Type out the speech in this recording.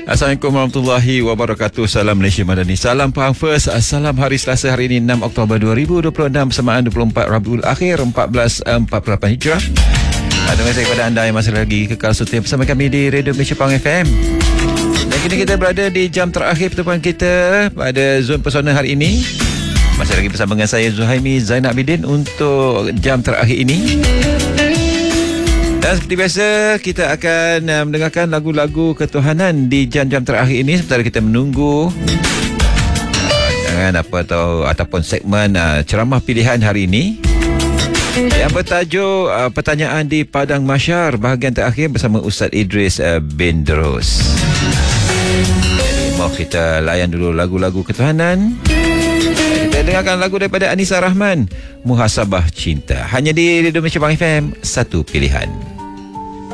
Assalamualaikum warahmatullahi wabarakatuh. Salam Malaysia Madani. Salam Pahang First. Salam hari Selasa hari ini 6 Oktober 2026 bersamaan 24 Rabiul Akhir 1448 Hijrah. Terima kasih kepada anda yang masih lagi kekal setia bersama kami di Radio Malaysia Pahang FM. Dan kini kita berada di jam terakhir pertemuan kita pada Zon Pesona hari ini. Masih lagi bersama dengan saya Zuhaimi Zainal Abidin untuk jam terakhir ini. Dan seperti biasa kita akan mendengarkan lagu-lagu ketuhanan di jam-jam terakhir ini sementara kita menunggu ataupun segmen ceramah pilihan hari ini yang bertajuk pertanyaan di Padang Mahsyar bahagian terakhir bersama Ustaz Idris bin Drus. Jadi mau kita layan dulu lagu-lagu ketuhanan. Kita dengarkan lagu daripada Anissa Rahman, Muhasabah Cinta, hanya di Radio Malaysia Pahang FM, satu pilihan.